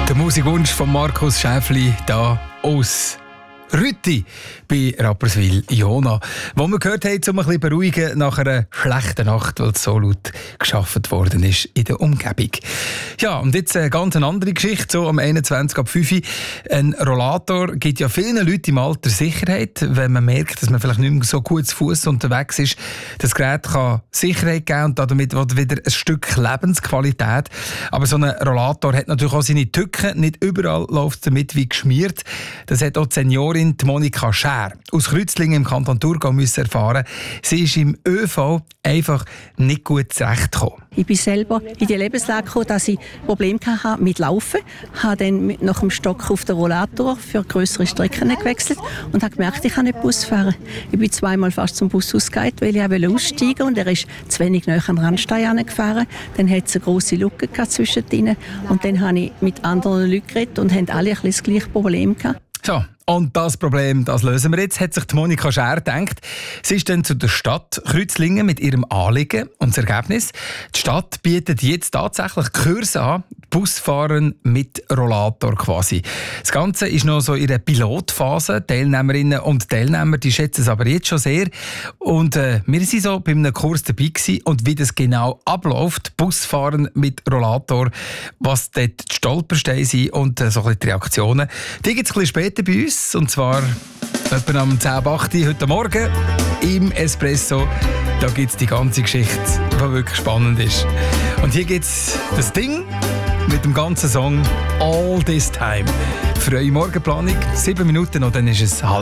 Der Musikwunsch von Markus Schäfli da aus Rütti bei Rapperswil-Jona, wo wir gehört haben, um ein bisschen beruhigen nach einer schlechten Nacht, weil es so laut geschaffen worden ist in der Umgebung. Ja, und jetzt eine ganz andere Geschichte, so am 21 ab 5 Uhr. Ein Rollator gibt ja vielen Leuten im Alter Sicherheit, wenn man merkt, dass man vielleicht nicht mehr so gut zu Fuß unterwegs ist. Das Gerät kann Sicherheit geben und damit wieder ein Stück Lebensqualität. Aber so ein Rollator hat natürlich auch seine Tücken. Nicht überall läuft es damit wie geschmiert. Das hat auch die Seniorin die Monika Schär aus Kreuzlingen im Kanton Thurgau müssen erfahren. Sie ist im ÖV einfach nicht gut zurechtgekommen. Ich bin selber in die Lebenslage gekommen, dass ich Probleme hatte mit Laufen. Ich habe dann nach dem Stock auf den Rollator für grössere Strecken gewechselt und habe gemerkt, ich kann nicht Bus fahren. Ich bin zweimal fast zum Bus ausgegangen, weil ich aussteigen wollte und er ist zu wenig nahe an den Randstein gefahren. Dann hat es eine grosse Lücke zwischen ihnen und dann habe ich mit anderen Leuten geredet und haben alle ein bisschen das gleiche Problem gehabt. So, und das Problem, das lösen wir jetzt, hat sich die Monika Schär gedacht. Sie ist dann zu der Stadt Kreuzlingen mit ihrem Anliegen. Und das Ergebnis? Die Stadt bietet jetzt tatsächlich Kurse an, Busfahren mit Rollator quasi. Das Ganze ist noch so in der Pilotphase. Teilnehmerinnen und Teilnehmer, die schätzen es aber jetzt schon sehr. Und wir waren so bei einem Kurs dabei gewesen. Und wie das genau abläuft, Busfahren mit Rollator, was dort die Stolpersteine sind und so ein bisschen die Reaktionen, die gibt es ein bisschen später bei uns. Und zwar etwa am 10:08 heute Morgen im Espresso. Da gibt es die ganze Geschichte, die wirklich spannend ist. Und hier gibt es das Ding mit dem ganzen Song «All This Time». Für eure Morgenplanung 7 Minuten und dann ist es halb.